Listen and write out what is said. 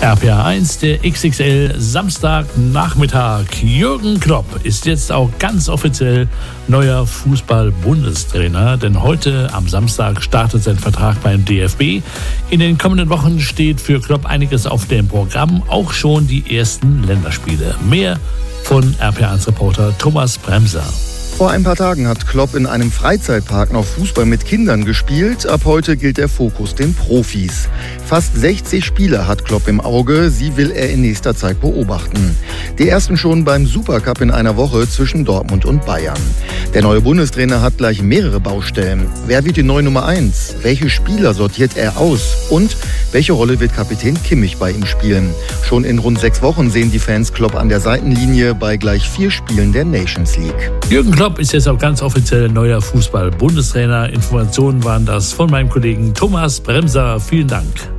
RPA 1, der XXL Samstagnachmittag. Jürgen Klopp ist jetzt auch ganz offiziell neuer Fußball-Bundestrainer, denn heute am Samstag startet sein Vertrag beim DFB. In den kommenden Wochen steht für Klopp einiges auf dem Programm, auch schon die ersten Länderspiele. Mehr von RPA1-Reporter Thomas Bremser. Vor ein paar Tagen hat Klopp in einem Freizeitpark noch Fußball mit Kindern gespielt. Ab heute gilt der Fokus den Profis. Fast 60 Spieler hat Klopp im Auge. Sie will er in nächster Zeit beobachten. Die ersten schon beim Supercup in einer Woche zwischen Dortmund und Bayern. Der neue Bundestrainer hat gleich mehrere Baustellen. Wer wird die neue Nummer 1? Welche Spieler sortiert er aus? Und welche Rolle wird Kapitän Kimmich bei ihm spielen? Schon in rund 6 Wochen sehen die Fans Klopp an der Seitenlinie bei gleich 4 Spielen der Nations League. Jürgen Klopp ist jetzt auch ganz offiziell neuer Fußball-Bundestrainer. Informationen waren das von meinem Kollegen Thomas Bremser. Vielen Dank.